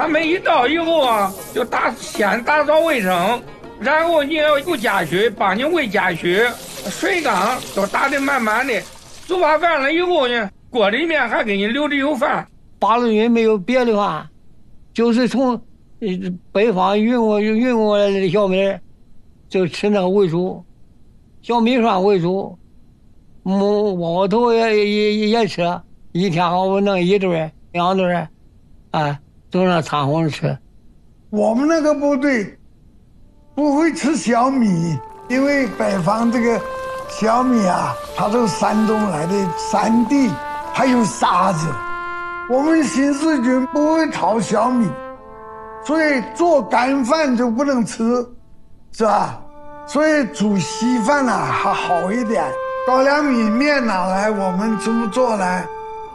他们一到以后啊，就先打扫卫生，然后你要有家具，帮你喂家具，水缸都打得满满的。做完饭了以后呢，锅里面还给你留着有饭。 八路军没有别的话，就是从北方运过来的小米，就吃那个为主，小米饭为主，窝头也吃，一天我弄1顿2顿，都让掺和着吃。 我们那个部队不会吃小米，因为北方这个小米啊，它都是山东来的山地，还有沙子。我们新四军不会炒小米，所以做干饭就不能吃，是吧？所以煮稀饭啊还好一点。高粱米面拿来，我们怎么做呢？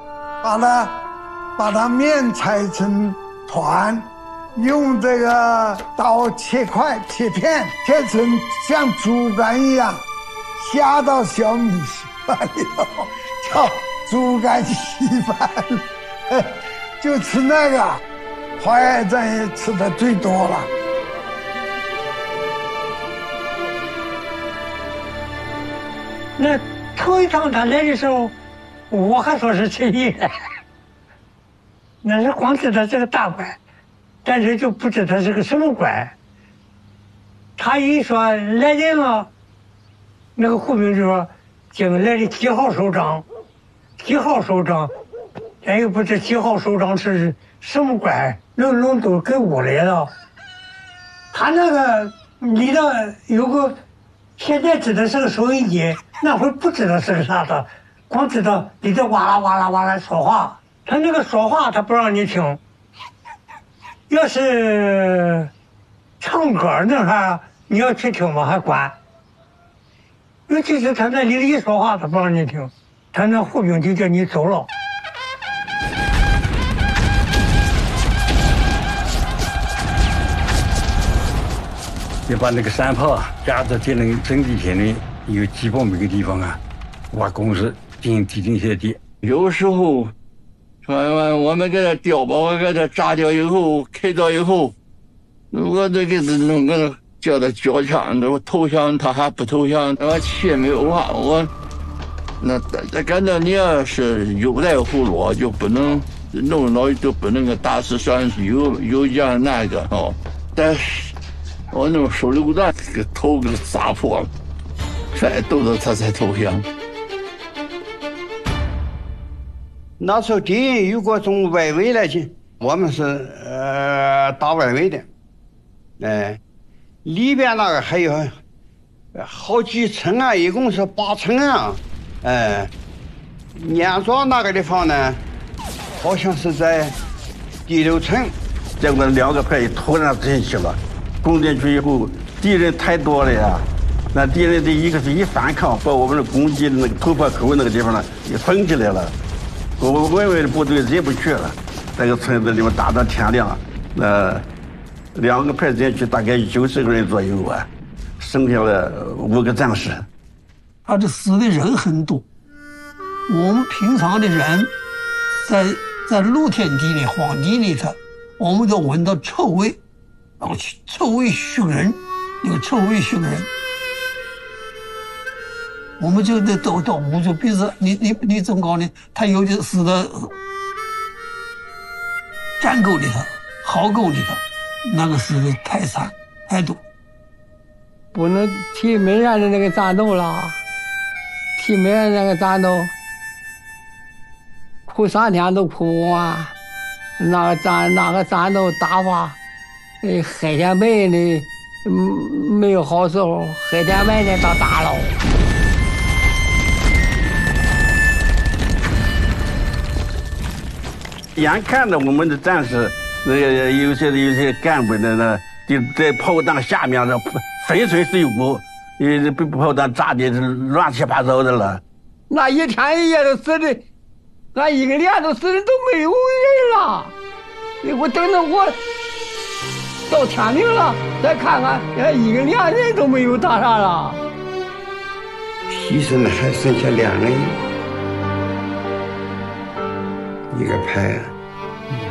把它面拆成团，用这个刀切片，切成像竹竿一样，下到小米稀饭里头，叫竹竿稀饭。就吃那个，淮海战役吃的最多了。 那头一趟他来的时候，我还说是陈毅，那是光知道是个大官，但是就不知道是个什么官。他一说来人了，那个胡兵就说：“今来的几号首长？几号首长？”咱又不知几号首长是什么官，弄都给我来了。他那个里头有个，现在知道是个收音机，那会儿不知道是个啥的，光知道里头哇啦哇啦哇啦说话。他那个说话他不让你听，要是唱歌那啥你要去听嘛还管。尤其是他那里一说话他不让你听，他那护兵就叫你走了。 就把那个山炮架到敌人阵地前面有几百米的地方啊，挖工事进行地震下地。 有时候，我们给他碉堡给他炸掉以后，开掉以后，我这给他弄个叫他交枪，我投降他还不投降，我气没有啊，那感觉你要是有带胡萝就不能弄到就不能个打死算是有这样那个哦，但是。我那手榴弹给头给砸破了，再逗着他才投降。 那时候敌人如果从外围来进，我们是打外围的，里边那个还有好几层啊，一共是8层啊，碾庄那个地方呢，好像是在第6层。 结果2个排突然进去了。攻进去以后，敌人太多了呀！那敌人的一个是一反抗，把我们的攻击的那个突破口那个地方呢，给封起来了。我们外围的部队进不去了，那个村子里面打到天亮。那2个排进去大概90个人左右啊，剩下了5个战士。 他这死的人很多，我们平常的人在露天地里、荒地里头，我们都闻到臭味。然后臭味熏人，那个臭味熏人，我们就都捂住鼻子。你怎么搞呢？他有的死的战沟里头、壕沟里头，那个死的太惨太多。不能提梅山的那个战斗了，提梅山那个战斗，哭3天都哭不完。那个战斗打法。海天门的没有好时候，海天门的到大了。 眼看着我们的战士，那个有些干部的呢，就在炮弹下面的粉碎碎骨，被炮弹炸的乱七八糟的了。 那一天一夜都死的，俺1个连都死的都没有人了。我等着我。到天明了，再看看，1个连人都没有打上了。 牺牲的还剩下2人，1个排。